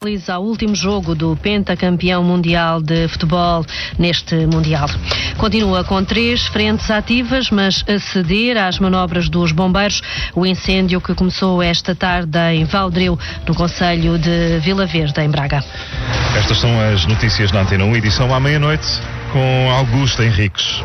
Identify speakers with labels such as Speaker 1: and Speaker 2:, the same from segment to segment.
Speaker 1: ao último jogo do pentacampeão mundial de futebol neste Mundial. Continua com 3 frentes ativas, mas a ceder às manobras dos bombeiros, o incêndio que começou esta tarde em Valdreu, no concelho de Vila Verde, em Braga.
Speaker 2: Estas são as notícias na Antena 1, edição à meia-noite, com Augusto Henriques.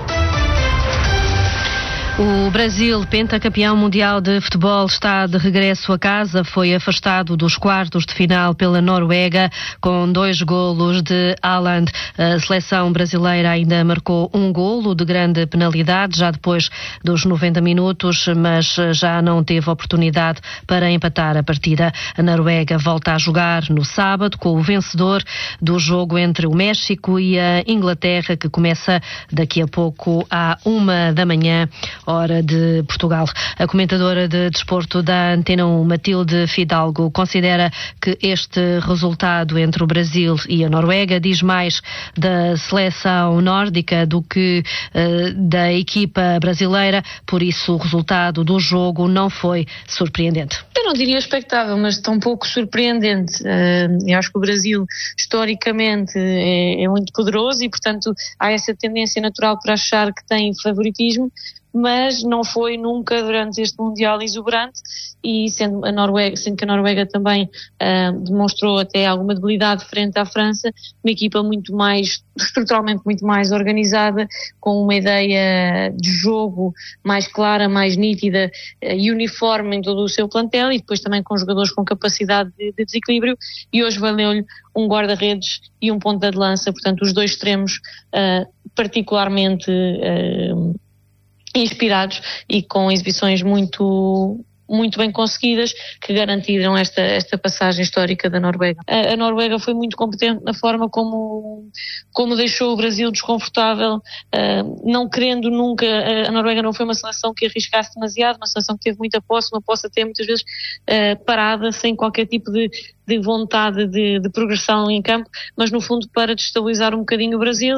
Speaker 1: O Brasil, pentacampeão mundial de futebol, está de regresso a casa. Foi afastado dos quartos de final pela Noruega com 2 golos de Haaland. A seleção brasileira ainda marcou um golo de grande penalidade já depois dos 90 minutos, mas já não teve oportunidade para empatar a partida. A Noruega volta a jogar no sábado com o vencedor do jogo entre o México e a Inglaterra, que começa daqui a pouco à 1 da manhã, hora de Portugal. A comentadora de desporto da Antena 1, Matilde Fidalgo, considera que este resultado entre o Brasil e a Noruega diz mais da seleção nórdica do que da equipa brasileira, por isso o resultado do jogo não foi surpreendente.
Speaker 3: Eu não diria expectável, mas tão pouco surpreendente. Eu acho que o Brasil, historicamente, é muito poderoso e, portanto, há essa tendência natural para achar que tem favoritismo, mas não foi nunca durante este Mundial exuberante, e sendo que a Noruega também demonstrou até alguma debilidade frente à França, uma equipa estruturalmente muito mais organizada, com uma ideia de jogo mais clara, mais nítida e uniforme em todo o seu plantel, e depois também com jogadores com capacidade de desequilíbrio, e hoje valeu-lhe um guarda-redes e um ponta de lança, portanto os 2 extremos particularmente inspirados e com exibições muito bem conseguidas, que garantiram esta passagem histórica da Noruega. A Noruega foi muito competente na forma como deixou o Brasil desconfortável, não querendo nunca. A Noruega não foi uma seleção que arriscasse demasiado, uma seleção que teve muita posse, uma posse até muitas vezes parada, sem qualquer tipo de vontade de progressão em campo, mas no fundo para destabilizar um bocadinho o Brasil.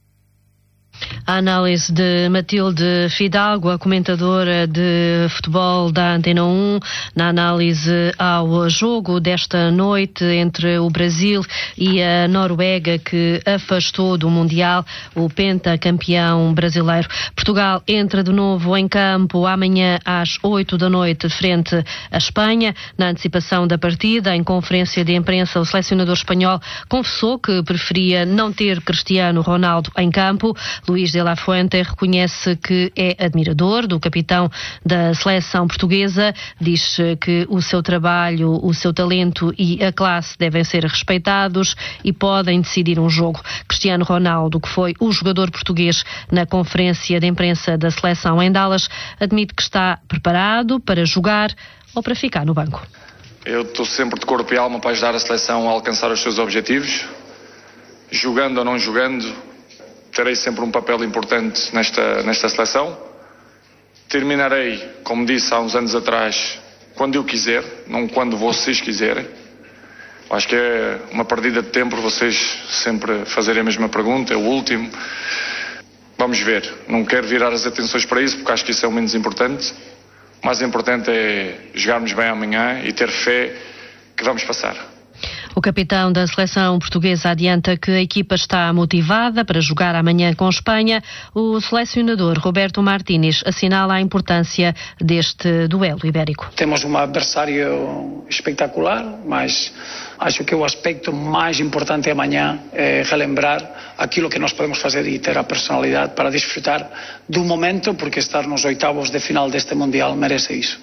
Speaker 1: A análise de Matilde Fidalgo, a comentadora de futebol da Antena 1, na análise ao jogo desta noite entre o Brasil e a Noruega, que afastou do Mundial o pentacampeão brasileiro. Portugal entra de novo em campo amanhã às 8 da noite frente à Espanha. Na antecipação da partida, em conferência de imprensa, o selecionador espanhol confessou que preferia não ter Cristiano Ronaldo em campo. Luís de la Fuente reconhece que é admirador do capitão da seleção portuguesa, diz que o seu trabalho, o seu talento e a classe devem ser respeitados e podem decidir um jogo. Cristiano Ronaldo, que foi o jogador português na conferência de imprensa da seleção em Dallas, admite que está preparado para jogar ou para ficar no banco.
Speaker 4: Eu estou sempre de corpo e alma para ajudar a seleção a alcançar os seus objetivos, jogando ou não jogando. Terei sempre um papel importante nesta seleção. Terminarei, como disse há uns anos atrás, quando eu quiser, não quando vocês quiserem. Acho que é uma perdida de tempo vocês sempre fazerem a mesma pergunta, é o último. Vamos ver, não quero virar as atenções para isso, porque acho que isso é o menos importante. O mais importante é jogarmos bem amanhã e ter fé que vamos passar.
Speaker 1: O capitão da seleção portuguesa adianta que a equipa está motivada para jogar amanhã com Espanha. O selecionador Roberto Martínez assinala a importância deste duelo ibérico.
Speaker 5: Temos um adversário espetacular, mas acho que o aspecto mais importante amanhã é relembrar aquilo que nós podemos fazer e ter a personalidade para desfrutar do momento, porque estar nos 8avos de final deste Mundial merece isso.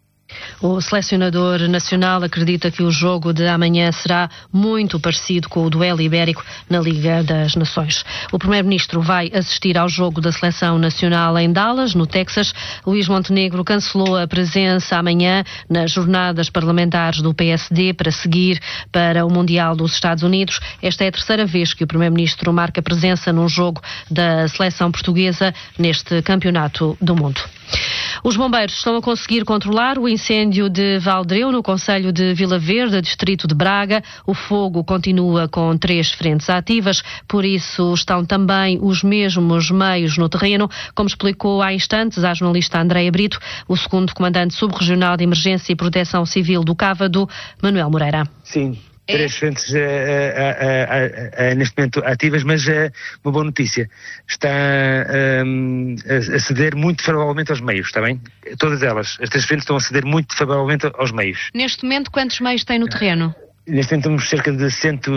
Speaker 1: O selecionador nacional acredita que o jogo de amanhã será muito parecido com o duelo ibérico na Liga das Nações. O primeiro-ministro vai assistir ao jogo da seleção nacional em Dallas, no Texas. Luís Montenegro cancelou a presença amanhã nas jornadas parlamentares do PSD para seguir para o Mundial dos Estados Unidos. Esta é a 3ª vez que o primeiro-ministro marca presença num jogo da seleção portuguesa neste campeonato do mundo. Os bombeiros estão a conseguir controlar o incêndio de Valdreu, no concelho de Vila Verde, distrito de Braga. O fogo continua com 3 frentes ativas, por isso estão também os mesmos meios no terreno, como explicou há instantes à jornalista Andreia Brito, o 2º comandante subregional de Emergência e Proteção Civil do Cávado, Manuel Moreira.
Speaker 6: Sim, 3 frentes neste momento ativas, mas é uma boa notícia. Está a ceder muito favoravelmente aos meios, está bem? Todas elas, as 3 frentes estão a ceder muito favoravelmente aos meios.
Speaker 1: Neste momento, quantos meios tem no terreno?
Speaker 6: Neste momento temos cerca de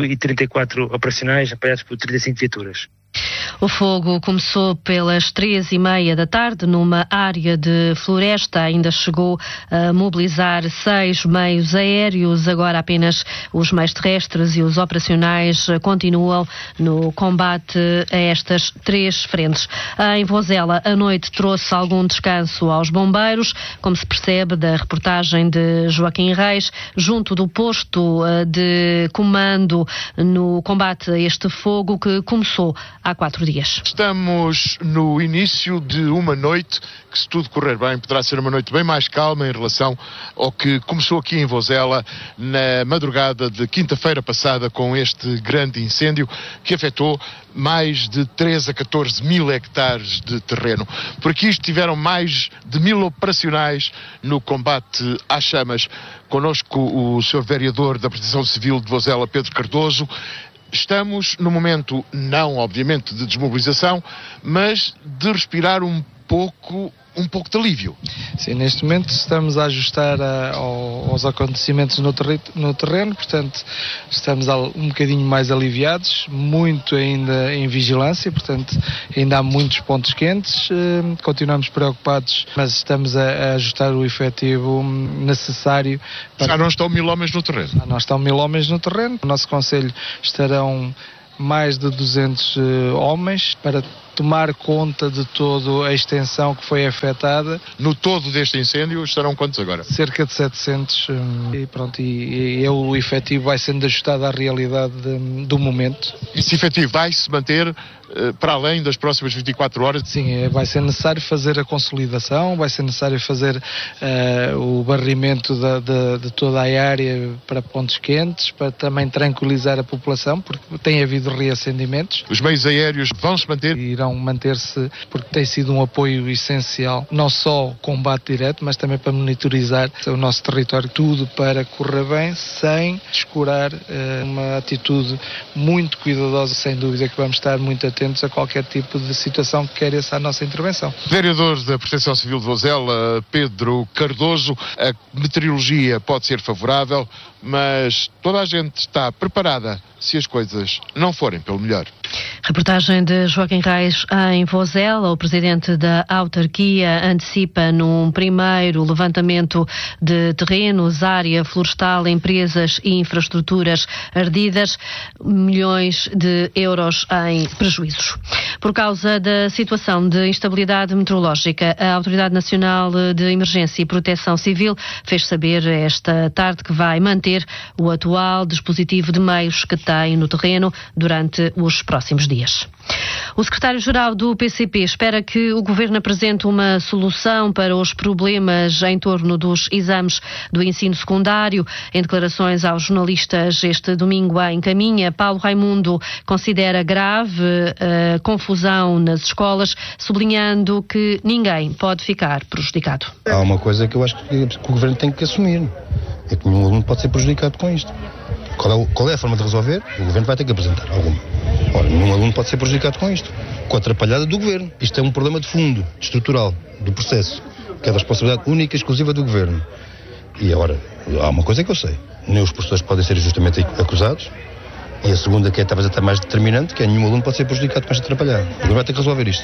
Speaker 6: 134 operacionais, apoiados por 35 viaturas.
Speaker 1: O fogo começou pelas 3h30 da tarde numa área de floresta. Ainda chegou a mobilizar 6 meios aéreos. Agora apenas os meios terrestres e os operacionais continuam no combate a estas 3 frentes. Em Vozela, a noite trouxe algum descanso aos bombeiros, como se percebe da reportagem de Joaquim Reis, junto do posto de comando no combate a este fogo que começou há 4 dias.
Speaker 7: Estamos no início de uma noite que, se tudo correr bem, poderá ser uma noite bem mais calma em relação ao que começou aqui em Vozela na madrugada de quinta-feira passada, com este grande incêndio que afetou mais de 13 a 14 mil hectares de terreno. Por aqui estiveram mais de 1000 operacionais no combate às chamas. Connosco o Sr. Vereador da Proteção Civil de Vozela, Pedro Cardoso. Estamos no momento, não obviamente de desmobilização, mas de respirar um pouco de alívio.
Speaker 8: Sim, neste momento estamos a ajustar aos acontecimentos no terreno, portanto estamos um bocadinho mais aliviados, muito ainda em vigilância, portanto ainda há muitos pontos quentes, continuamos preocupados, mas estamos a ajustar o efetivo necessário.
Speaker 7: Já não estão 1000 homens no terreno?
Speaker 8: Já não estão 1000 homens no terreno, no nosso concelho estarão mais de 200 homens para tomar conta de toda a extensão que foi afetada.
Speaker 7: No todo deste incêndio estarão quantos agora?
Speaker 8: Cerca de 700 e pronto, e o efetivo vai sendo ajustado à realidade do momento.
Speaker 7: Esse efetivo vai-se manter para além das próximas 24 horas?
Speaker 8: Sim, vai ser necessário fazer a consolidação, vai ser necessário fazer o barrimento de toda a área para pontos quentes, para também tranquilizar a população, porque tem havido reacendimentos.
Speaker 7: Os meios aéreos vão-se manter?
Speaker 8: Irão manter-se, porque tem sido um apoio essencial, não só o combate direto, mas também para monitorizar o nosso território, tudo para correr bem, sem descurar uma atitude muito cuidadosa. Sem dúvida que vamos estar muito atentos a qualquer tipo de situação que queira essa nossa intervenção.
Speaker 7: Vereador da Proteção Civil de Vozela, Pedro Cardoso, a meteorologia pode ser favorável, mas toda a gente está preparada se as coisas não forem pelo melhor.
Speaker 1: Reportagem de Joaquim Reis em Vozela. O presidente da autarquia antecipa num primeiro levantamento de terrenos, área florestal, empresas e infraestruturas ardidas, milhões de euros em prejuízos. Por causa da situação de instabilidade meteorológica, a Autoridade Nacional de Emergência e Proteção Civil fez saber esta tarde que vai manter o atual dispositivo de meios que tem no terreno durante os próximos dias. O secretário-geral do PCP espera que o Governo apresente uma solução para os problemas em torno dos exames do ensino secundário. Em declarações aos jornalistas este domingo em Caminha, Paulo Raimundo considera grave a confusão nas escolas, sublinhando que ninguém pode ficar prejudicado.
Speaker 9: Há uma coisa que eu acho que o Governo tem que assumir, é que nenhum aluno pode ser prejudicado com isto. Qual é a forma de resolver? O Governo vai ter que apresentar alguma. Ora, nenhum aluno pode ser prejudicado com isto. Com a atrapalhada do Governo. Isto é um problema de fundo, estrutural, do processo, que é da responsabilidade única e exclusiva do Governo. E agora, há uma coisa que eu sei. Nem os professores podem ser injustamente acusados. E a segunda, que é talvez até mais determinante, que é nenhum aluno pode ser prejudicado com esta atrapalhada. O Governo vai ter que resolver isto.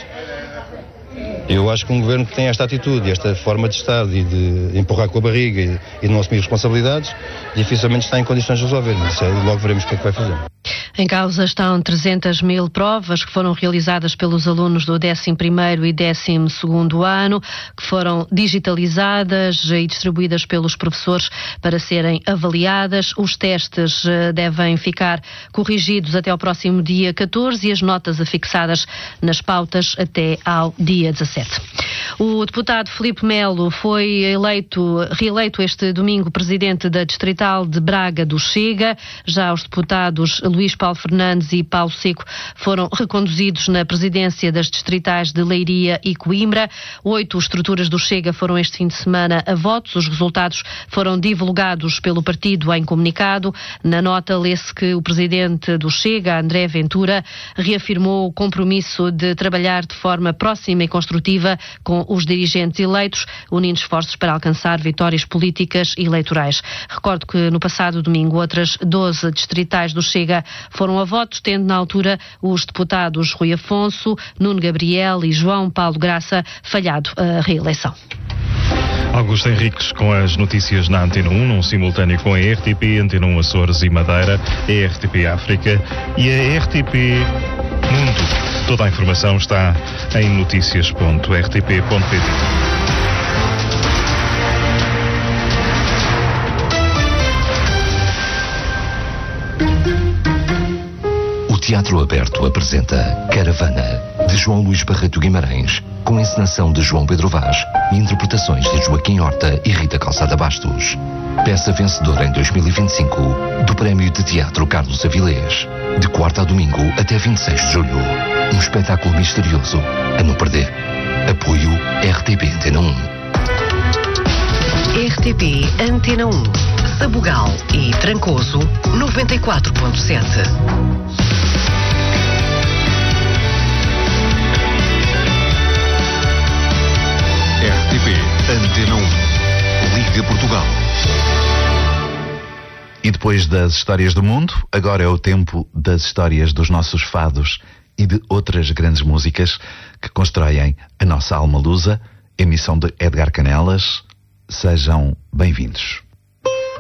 Speaker 9: Eu acho que um Governo que tem esta atitude, esta forma de estar e de empurrar com a barriga e de não assumir responsabilidades, dificilmente está em condições de resolver. Mas logo veremos o que é que vai fazer.
Speaker 1: Em causa estão 300 mil provas que foram realizadas pelos alunos do 11º e 12º ano, que foram digitalizadas e distribuídas pelos professores para serem avaliadas. Os testes devem ficar corrigidos até ao próximo dia 14 e as notas afixadas nas pautas até ao dia 17. O deputado Filipe Melo foi reeleito este domingo presidente da Distrital de Braga do Chega. Já os deputados Luís Paulo Paulo Fernandes e Paulo Seco foram reconduzidos na presidência das distritais de Leiria e Coimbra. 8 estruturas do Chega foram este fim de semana a votos. Os resultados foram divulgados pelo partido em comunicado. Na nota lê-se que o presidente do Chega, André Ventura, reafirmou o compromisso de trabalhar de forma próxima e construtiva com os dirigentes eleitos, unindo esforços para alcançar vitórias políticas e eleitorais. Recordo que no passado domingo outras 12 distritais do Chega foram a votos, tendo na altura os deputados Rui Afonso, Nuno Gabriel e João Paulo Graça falhado a reeleição.
Speaker 2: Augusto Henriques com as notícias na Antena 1, num simultâneo com a RTP, Antena 1 Açores e Madeira, a RTP África e a RTP Mundo. Toda a informação está em noticias.rtp.pt.
Speaker 10: O Teatro Aberto apresenta Caravana, de João Luís Barreto Guimarães, com encenação de João Pedro Vaz e interpretações de Joaquim Horta e Rita Calçada Bastos. Peça vencedora em 2025 do Prémio de Teatro Carlos Avilés, de quarta a domingo até 26 de julho. Um espetáculo misterioso a não perder. Apoio RTP Antena 1.
Speaker 11: RTP Antena 1, Sabugal e Trancoso 94.7.
Speaker 10: RTP Antena 1, Liga Portugal.
Speaker 12: E depois das histórias do mundo, agora é o tempo das histórias dos nossos fados e de outras grandes músicas que constroem a nossa alma lusa. Emissão de Edgar Canelas. Sejam bem-vindos.